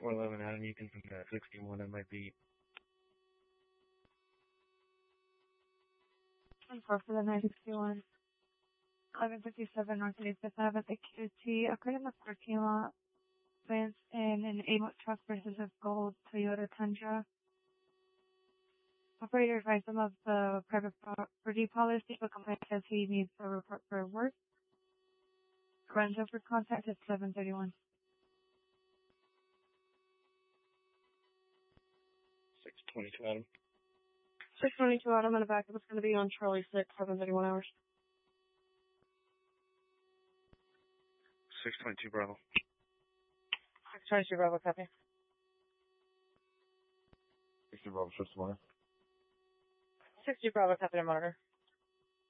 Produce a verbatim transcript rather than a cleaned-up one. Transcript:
four eleven Adam, you can from the sixty-one, it might be. one four for the nine sixty-one. eleven fifty-seven North eighty-fifth Avenue at the Q T. Occurred in the parking lot. Vance in an A-Mot truck versus a gold Toyota Tundra. Operator advised him of the private property policy, but complaint says he needs a report for work. Runs over contact at seven thirty-one. six twenty-two Adam. six twenty-two Adam, and a backup is going to be on Charlie six, seven thirty-one hours. six twenty-two Bravo. six twenty-two Bravo, copy. sixty Bravo, switch to monitor. sixty Bravo, copy to monitor.